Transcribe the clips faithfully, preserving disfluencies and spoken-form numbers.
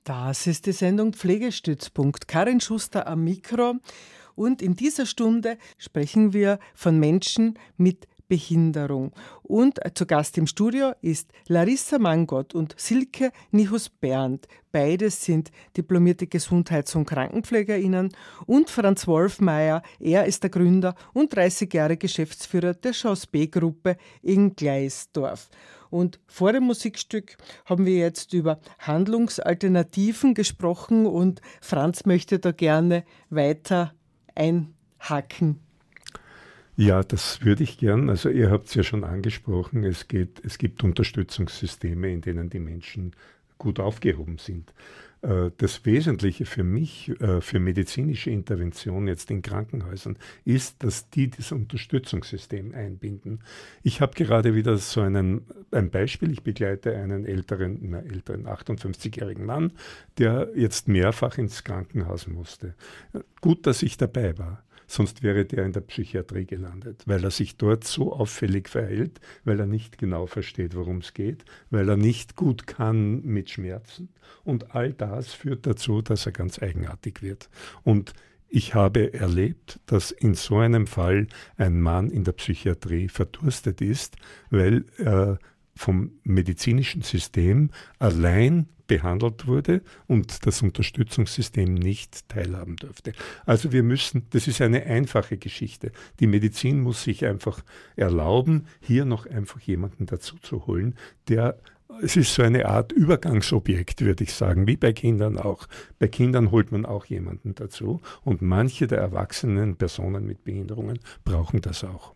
Das ist die Sendung Pflegestützpunkt. Karin Schuster am Mikro. Und in dieser Stunde sprechen wir von Menschen mit Behinderung. Und zu Gast im Studio ist Larissa Mangott und Silke Nichus-Berndt. Beides sind diplomierte Gesundheits- und KrankenpflegerInnen. Und Franz Wolfmeier, er ist der Gründer und dreißig Jahre Geschäftsführer der Chance B-Gruppe in Gleisdorf. Und vor dem Musikstück haben wir jetzt über Handlungsalternativen gesprochen und Franz möchte da gerne weiter einhaken. Ja, das würde ich gern. Also ihr habt es ja schon angesprochen, es geht, es gibt Unterstützungssysteme, in denen die Menschen gut aufgehoben sind. Das Wesentliche für mich, für medizinische Intervention jetzt in Krankenhäusern, ist, dass die das Unterstützungssystem einbinden. Ich habe gerade wieder so einen, ein Beispiel. Ich begleite einen älteren, na, älteren achtundfünfzigjährigen Mann, der jetzt mehrfach ins Krankenhaus musste. Gut, dass ich dabei war. Sonst wäre der in der Psychiatrie gelandet, weil er sich dort so auffällig verhält, weil er nicht genau versteht, worum es geht, weil er nicht gut kann mit Schmerzen. Und all das führt dazu, dass er ganz eigenartig wird. Und ich habe erlebt, dass in so einem Fall ein Mann in der Psychiatrie verdurstet ist, weil er vom medizinischen System allein behandelt wurde und das Unterstützungssystem nicht teilhaben durfte. Also wir müssen, das ist eine einfache Geschichte. Die Medizin muss sich einfach erlauben, hier noch einfach jemanden dazu zu holen, der, es ist so eine Art Übergangsobjekt, würde ich sagen, wie bei Kindern auch. Bei Kindern holt man auch jemanden dazu und manche der erwachsenen Personen mit Behinderungen brauchen das auch.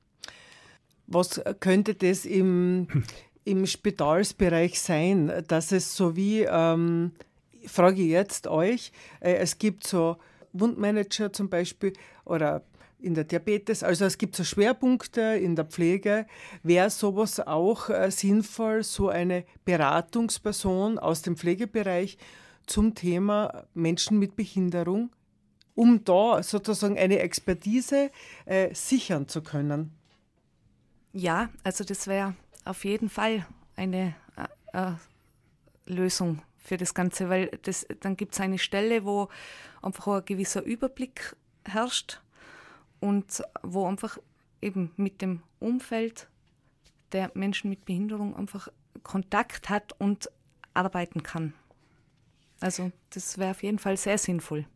Was könnte das im, im Spitalsbereich sein, dass es so wie, ähm, frage ich jetzt euch, äh, es gibt so Wundmanager zum Beispiel oder in der Diabetes, also es gibt so Schwerpunkte in der Pflege. Wäre sowas auch äh, sinnvoll, so eine Beratungsperson aus dem Pflegebereich zum Thema Menschen mit Behinderung, um da sozusagen eine Expertise äh, sichern zu können? Ja, also das wäre auf jeden Fall eine äh, äh, Lösung für das Ganze, weil das, dann gibt es eine Stelle, wo einfach ein gewisser Überblick herrscht und wo einfach eben mit dem Umfeld der Menschen mit Behinderung einfach Kontakt hat und arbeiten kann. Also das wäre auf jeden Fall sehr sinnvoll.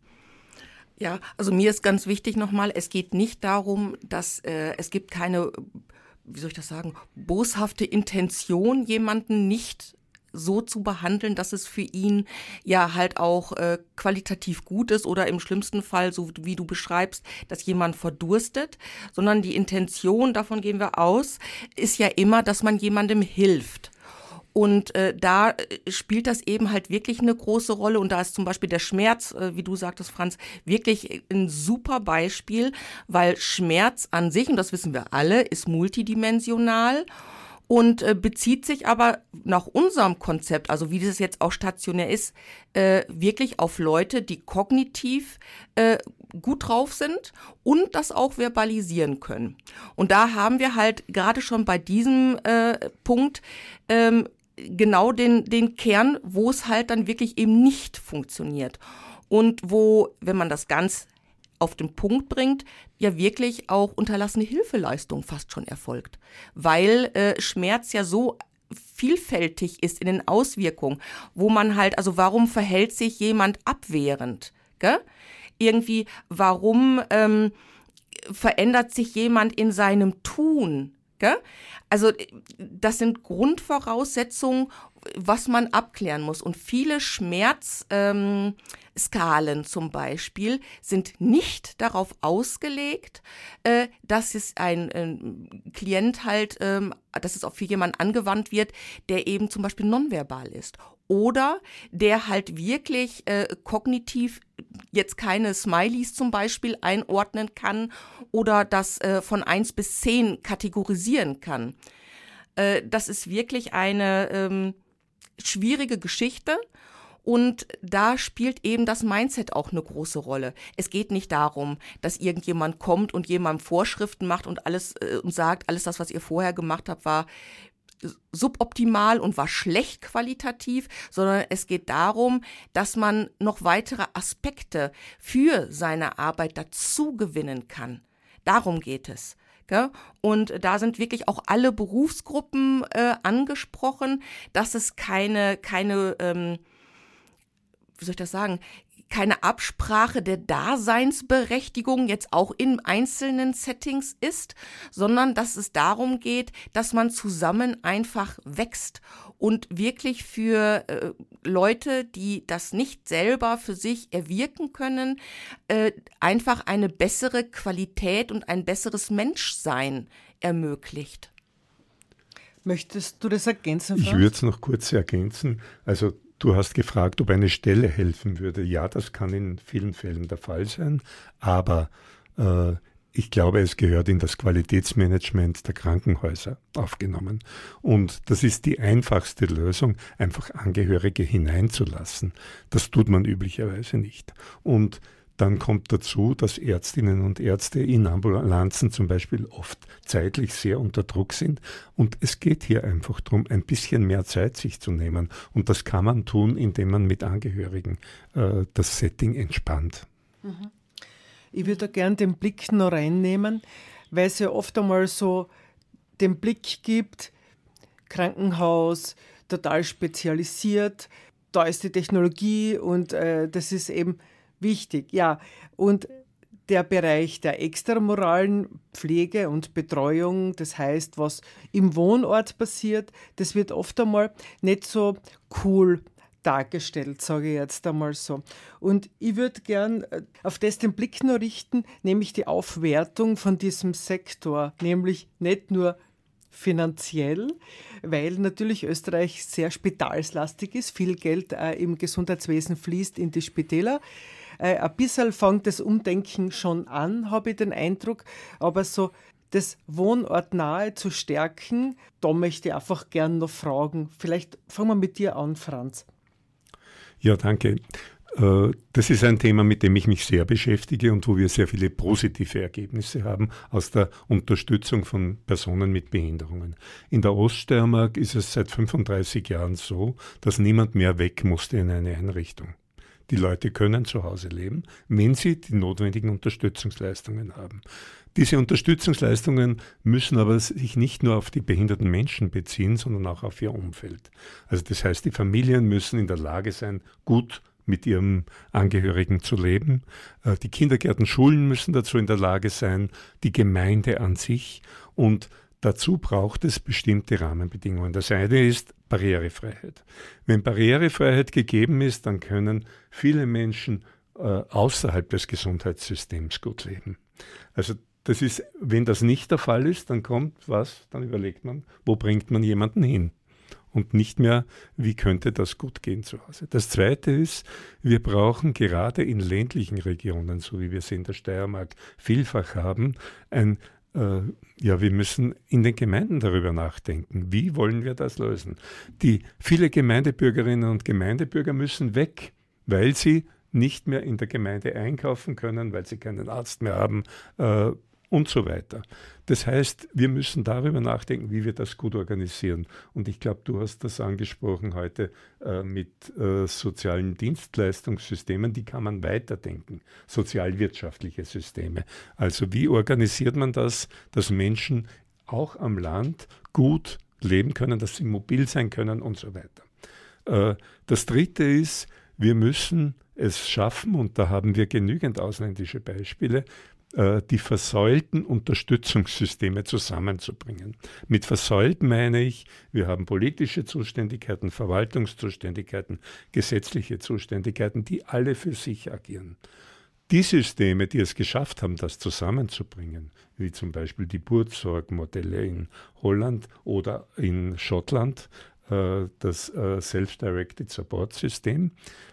Ja, also mir ist ganz wichtig nochmal, es geht nicht darum, dass äh, es gibt keine, wie soll ich das sagen, boshafte Intention, jemanden nicht so zu behandeln, dass es für ihn ja halt auch äh, qualitativ gut ist oder im schlimmsten Fall, so wie du beschreibst, dass jemand verdurstet, sondern die Intention, davon gehen wir aus, ist ja immer, dass man jemandem hilft. Und äh, da spielt das eben halt wirklich eine große Rolle. Und da ist zum Beispiel der Schmerz, äh, wie du sagtest, Franz, wirklich ein super Beispiel, weil Schmerz an sich, und das wissen wir alle, ist multidimensional und äh, bezieht sich aber nach unserem Konzept, also wie das jetzt auch stationär ist, äh, wirklich auf Leute, die kognitiv äh, gut drauf sind und das auch verbalisieren können. Und da haben wir halt gerade schon bei diesem äh, Punkt ähm, genau den, den Kern, wo es halt dann wirklich eben nicht funktioniert. Und wo, wenn man das ganz auf den Punkt bringt, ja wirklich auch unterlassene Hilfeleistung fast schon erfolgt. Weil äh, Schmerz ja so vielfältig ist in den Auswirkungen, wo man halt, also warum verhält sich jemand abwehrend? Gell? Irgendwie, warum ähm, verändert sich jemand in seinem Tun? Gell? Also das sind Grundvoraussetzungen, was man abklären muss. Und viele Schmerzskalen ähm, zum Beispiel sind nicht darauf ausgelegt, äh, dass es ein äh, Klient halt, ähm, dass es auch für jemanden angewandt wird, der eben zum Beispiel nonverbal ist. Oder der halt wirklich äh, kognitiv jetzt keine Smileys zum Beispiel einordnen kann oder das äh, von eins bis zehn kategorisieren kann. Äh, das ist wirklich eine ähm, schwierige Geschichte. Und da spielt eben das Mindset auch eine große Rolle. Es geht nicht darum, dass irgendjemand kommt und jemandem Vorschriften macht und alles äh, und sagt, alles das, was ihr vorher gemacht habt, war suboptimal und war schlecht qualitativ, sondern es geht darum, dass man noch weitere Aspekte für seine Arbeit dazu gewinnen kann. Darum geht es. Gell? Und da sind wirklich auch alle Berufsgruppen äh, angesprochen, dass es keine, keine ähm, wie soll ich das sagen, keine Absprache der Daseinsberechtigung jetzt auch in einzelnen Settings ist, sondern dass es darum geht, dass man zusammen einfach wächst und wirklich für äh, Leute, die das nicht selber für sich erwirken können, äh, einfach eine bessere Qualität und ein besseres Menschsein ermöglicht. Möchtest du das ergänzen, Franz? Ich würde es noch kurz ergänzen. Also du hast gefragt, ob eine Stelle helfen würde. Ja, das kann in vielen Fällen der Fall sein, aber äh, ich glaube, es gehört in das Qualitätsmanagement der Krankenhäuser aufgenommen. Und das ist die einfachste Lösung, einfach Angehörige hineinzulassen. Das tut man üblicherweise nicht. Und dann kommt dazu, dass Ärztinnen und Ärzte in Ambulanzen zum Beispiel oft zeitlich sehr unter Druck sind. Und es geht hier einfach darum, ein bisschen mehr Zeit sich zu nehmen. Und das kann man tun, indem man mit Angehörigen äh, das Setting entspannt. Mhm. Ich würde da gern den Blick noch reinnehmen, weil es ja oft einmal so den Blick gibt, Krankenhaus, total spezialisiert, da ist die Technologie und äh, das ist eben wichtig, ja. Und der Bereich der extramoralen Pflege und Betreuung, das heißt, was im Wohnort passiert, das wird oft einmal nicht so cool dargestellt, sage ich jetzt einmal so. Und ich würde gern auf das den Blick noch richten, nämlich die Aufwertung von diesem Sektor, nämlich nicht nur finanziell, weil natürlich Österreich sehr spitalslastig ist, viel Geld äh, im Gesundheitswesen fließt in die Spitäler. Äh, ein bisschen fängt das Umdenken schon an, habe ich den Eindruck, aber so das Wohnortnahe zu stärken, da möchte ich einfach gern noch fragen. Vielleicht fangen wir mit dir an, Franz. Ja, danke. Das ist ein Thema, mit dem ich mich sehr beschäftige und wo wir sehr viele positive Ergebnisse haben aus der Unterstützung von Personen mit Behinderungen. In der Oststeiermark ist es seit fünfunddreißig Jahren so, dass niemand mehr weg musste in eine Einrichtung. Die Leute können zu Hause leben, wenn sie die notwendigen Unterstützungsleistungen haben. Diese Unterstützungsleistungen müssen aber sich nicht nur auf die behinderten Menschen beziehen, sondern auch auf ihr Umfeld. Also das heißt, die Familien müssen in der Lage sein, gut mit ihrem Angehörigen zu leben. Die Kindergärten, Schulen müssen dazu in der Lage sein, die Gemeinde an sich. Und dazu braucht es bestimmte Rahmenbedingungen. Das eine ist Barrierefreiheit. Wenn Barrierefreiheit gegeben ist, dann können viele Menschen äh, außerhalb des Gesundheitssystems gut leben. Also das ist, wenn das nicht der Fall ist, dann kommt was, dann überlegt man, wo bringt man jemanden hin? Und nicht mehr, wie könnte das gut gehen zu Hause. Das Zweite ist, wir brauchen gerade in ländlichen Regionen, so wie wir es in der Steiermark vielfach haben, ein äh, ja, wir müssen in den Gemeinden darüber nachdenken. Wie wollen wir das lösen? Die viele Gemeindebürgerinnen und Gemeindebürger müssen weg, weil sie nicht mehr in der Gemeinde einkaufen können, weil sie keinen Arzt mehr haben, äh, und so weiter. Das heißt, wir müssen darüber nachdenken, wie wir das gut organisieren. Und ich glaube, du hast das angesprochen heute äh, mit äh, sozialen Dienstleistungssystemen, die kann man weiterdenken, sozialwirtschaftliche Systeme. Also wie organisiert man das, dass Menschen auch am Land gut leben können, dass sie mobil sein können und so weiter. Äh, das Dritte ist, wir müssen es schaffen, und da haben wir genügend ausländische Beispiele, die versäulten Unterstützungssysteme zusammenzubringen. Mit versäult meine ich, wir haben politische Zuständigkeiten, Verwaltungszuständigkeiten, gesetzliche Zuständigkeiten, die alle für sich agieren. Die Systeme, die es geschafft haben, das zusammenzubringen, wie zum Beispiel die Buurtzorg-Modelle in Holland oder in Schottland, das Self-Directed Support-System,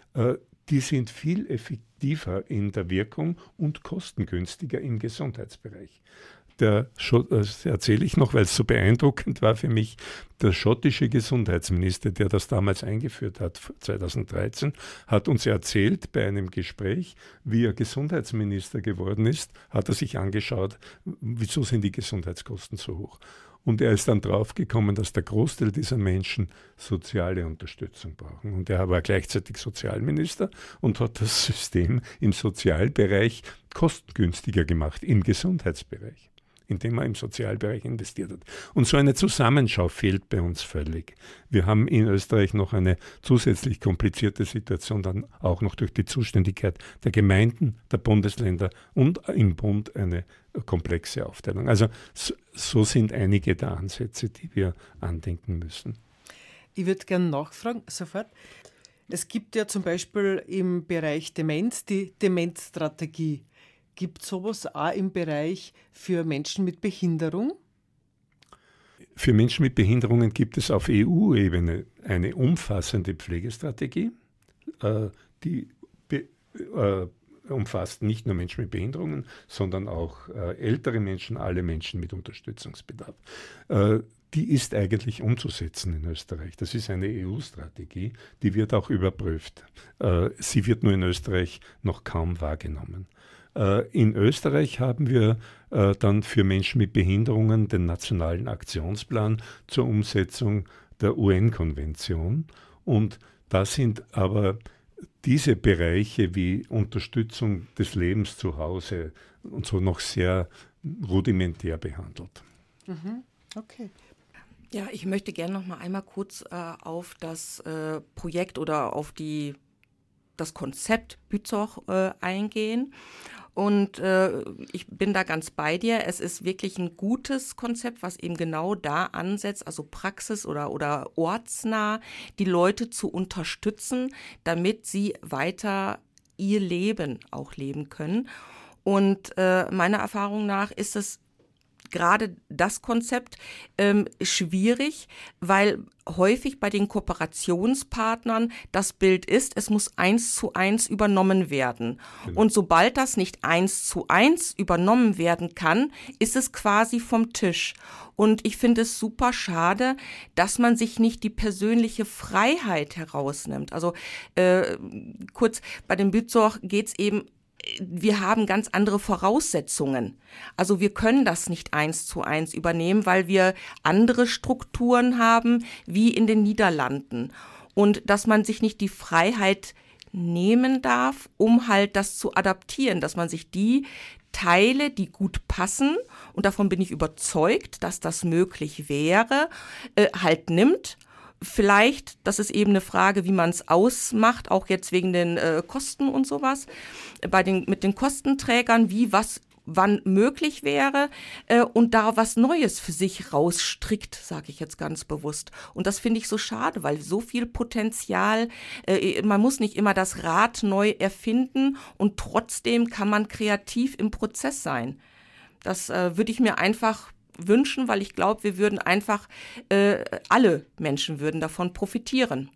die sind viel effektiver in der Wirkung und kostengünstiger im Gesundheitsbereich. Der, das erzähle ich noch, weil es so beeindruckend war für mich, der schottische Gesundheitsminister, der das damals eingeführt hat, zweitausenddreizehn, hat uns erzählt bei einem Gespräch, wie er Gesundheitsminister geworden ist, hat er sich angeschaut, wieso sind die Gesundheitskosten so hoch. Und er ist dann draufgekommen, dass der Großteil dieser Menschen soziale Unterstützung brauchen. Und er war gleichzeitig Sozialminister und hat das System im Sozialbereich kostengünstiger gemacht, im Gesundheitsbereich, indem er im Sozialbereich investiert hat. Und so eine Zusammenschau fehlt bei uns völlig. Wir haben in Österreich noch eine zusätzlich komplizierte Situation, dann auch noch durch die Zuständigkeit der Gemeinden, der Bundesländer und im Bund eine komplexe Aufteilung. Also so, so sind einige der Ansätze, die wir andenken müssen. Ich würde gerne nachfragen, sofort. Es gibt ja zum Beispiel im Bereich Demenz die Demenzstrategie. Gibt es sowas auch im Bereich für Menschen mit Behinderung? Für Menschen mit Behinderungen gibt es auf E U-Ebene eine umfassende Pflegestrategie, äh, die be, äh, umfasst nicht nur Menschen mit Behinderungen, sondern auch äh, ältere Menschen, alle Menschen mit Unterstützungsbedarf. Äh, die ist eigentlich umzusetzen in Österreich. Das ist eine E U-Strategie, die wird auch überprüft. Äh, sie wird nur in Österreich noch kaum wahrgenommen. In Österreich haben wir äh, dann für Menschen mit Behinderungen den Nationalen Aktionsplan zur Umsetzung der U N-Konvention. Und da sind aber diese Bereiche wie Unterstützung des Lebens zu Hause und so noch sehr rudimentär behandelt. Mhm. Okay. Ja, ich möchte gerne noch mal einmal kurz äh, auf das äh, Projekt oder auf die, das Konzept Bützow äh, eingehen. Und äh, ich bin da ganz bei dir. Es ist wirklich ein gutes Konzept, was eben genau da ansetzt, also praxis- oder, oder ortsnah, die Leute zu unterstützen, damit sie weiter ihr Leben auch leben können. Und äh, meiner Erfahrung nach ist es gerade das Konzept ähm, schwierig, weil häufig bei den Kooperationspartnern das Bild ist, es muss eins zu eins übernommen werden. Genau. Und sobald das nicht eins zu eins übernommen werden kann, ist es quasi vom Tisch. Und ich finde es super schade, dass man sich nicht die persönliche Freiheit herausnimmt. Also äh, kurz, bei dem Bützow geht es eben, wir haben ganz andere Voraussetzungen. Also wir können das nicht eins zu eins übernehmen, weil wir andere Strukturen haben, wie in den Niederlanden. Und dass man sich nicht die Freiheit nehmen darf, um halt das zu adaptieren, dass man sich die Teile, die gut passen, und davon bin ich überzeugt, dass das möglich wäre, äh, halt nimmt. Vielleicht, das ist eben eine Frage, wie man es ausmacht, auch jetzt wegen den äh, Kosten und sowas, bei den, mit den Kostenträgern, wie was wann möglich wäre äh, und da was Neues für sich rausstrickt, sage ich jetzt ganz bewusst. Und das finde ich so schade, weil so viel Potenzial, äh, man muss nicht immer das Rad neu erfinden und trotzdem kann man kreativ im Prozess sein. Das äh, würde ich mir einfach wünschen, weil ich glaube, wir würden einfach, äh, alle Menschen würden davon profitieren.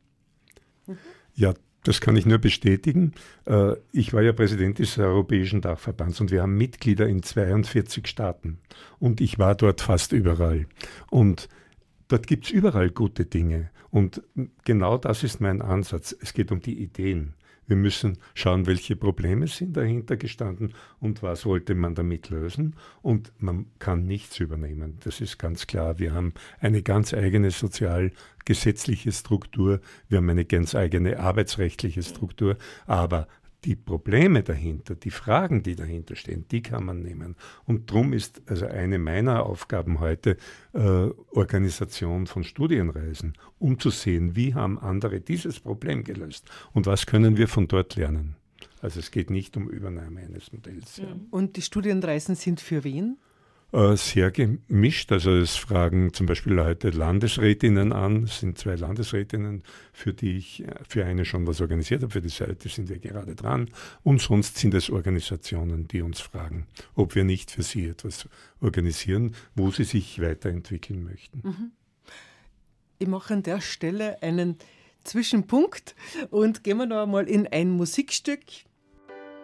Ja, das kann ich nur bestätigen. Äh, ich war ja Präsident des Europäischen Dachverbands und wir haben Mitglieder in zweiundvierzig Staaten und ich war dort fast überall. Und dort gibt es überall gute Dinge und genau das ist mein Ansatz. Es geht um die Ideen. Wir müssen schauen, welche Probleme sind dahinter gestanden und was wollte man damit lösen. Und man kann nichts übernehmen, das ist ganz klar. Wir haben eine ganz eigene sozialgesetzliche Struktur, wir haben eine ganz eigene arbeitsrechtliche Struktur, aber die Probleme dahinter, die Fragen, die dahinter stehen, die kann man nehmen. Und darum ist also eine meiner Aufgaben heute äh, Organisation von Studienreisen, um zu sehen, wie haben andere dieses Problem gelöst und was können wir von dort lernen. Also es geht nicht um Übernahme eines Modells. Ja. Und die Studienreisen sind für wen? Sehr gemischt. Also es fragen zum Beispiel heute Landesrätinnen an. Es sind zwei Landesrätinnen, für die ich für eine schon was organisiert habe. Für die Seite sind wir gerade dran. Und sonst sind es Organisationen, die uns fragen, ob wir nicht für sie etwas organisieren, wo sie sich weiterentwickeln möchten. Mhm. Ich mache an der Stelle einen Zwischenpunkt und gehen wir noch einmal in ein Musikstück.